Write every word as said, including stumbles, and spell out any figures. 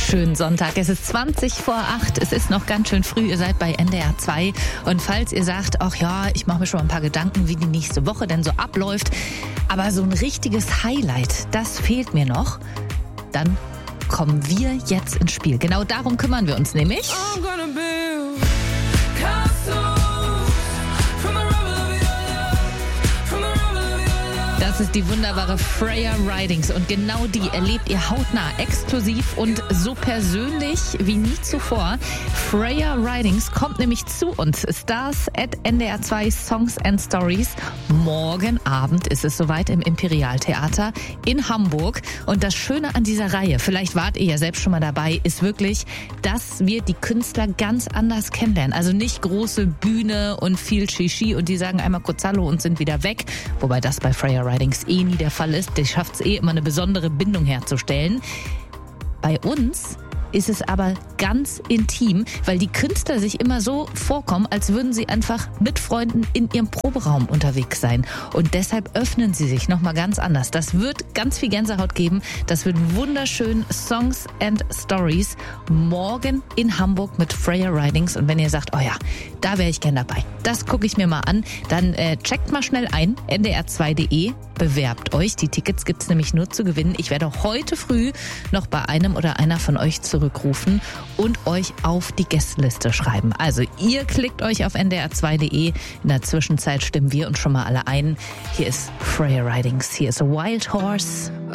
wunderschönen Sonntag. Es ist zwanzig vor acht. Es ist noch ganz schön früh. Ihr seid bei N D R zwei. Und falls ihr sagt, ach ja, ich mache mir schon ein paar Gedanken, wie die nächste Woche denn so abläuft, aber so ein richtiges Highlight, das fehlt mir noch, dann kommen wir jetzt ins Spiel. Genau darum kümmern wir uns nämlich. Das ist die wunderbare Freya Ridings und genau die erlebt ihr hautnah, exklusiv und so persönlich wie nie zuvor. Freya Ridings kommt nämlich zu uns. Stars at N D R zwei Songs and Stories. Morgen Abend ist es soweit im Imperialtheater in Hamburg. Und das Schöne an dieser Reihe, vielleicht wart ihr ja selbst schon mal dabei, ist wirklich, dass wir die Künstler ganz anders kennenlernen. Also nicht große Bühne und viel Shishi und die sagen einmal kurz Hallo und sind wieder weg. Wobei das bei Freya Ridings eh nie der Fall ist. Die schafft es eh immer, eine besondere Bindung herzustellen. Bei uns ist es aber ganz intim, weil die Künstler sich immer so vorkommen, als würden sie einfach mit Freunden in ihrem Proberaum unterwegs sein. Und deshalb öffnen sie sich nochmal ganz anders. Das wird ganz viel Gänsehaut geben. Das wird wunderschön Songs and Stories morgen in Hamburg mit Freya Ridings. Und wenn ihr sagt, oh ja, da wäre ich gern dabei, das gucke ich mir mal an, dann äh, checkt mal schnell ein, N D R zwei Punkt de, bewerbt euch. Die Tickets gibt's nämlich nur zu gewinnen. Ich werde heute früh noch bei einem oder einer von euch zurückrufen und euch auf die Gästeliste schreiben. Also ihr klickt euch auf N D R zwei Punkt de. In der Zwischenzeit stimmen wir uns schon mal alle ein. Hier ist Freya Ridings, hier ist A Wild Horse.